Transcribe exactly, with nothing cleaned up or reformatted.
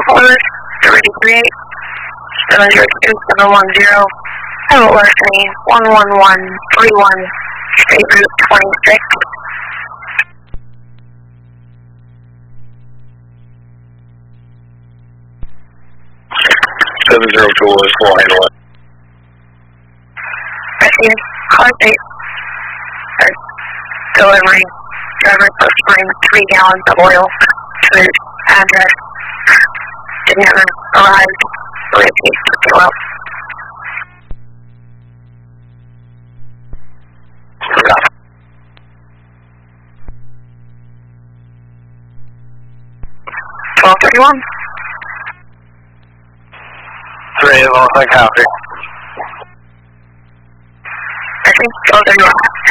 Columbus, three three eight, seven zero two, seven one zero, have alert train one one one three one, state route twenty-six. seven zero two is we'll handle it. I see car state, delivery, driver purchasing three gallons of oil, food, address, did never arrived, repeat to fill up. twelve thirty-one. Three of them, I copy. I think twelve thirty-one.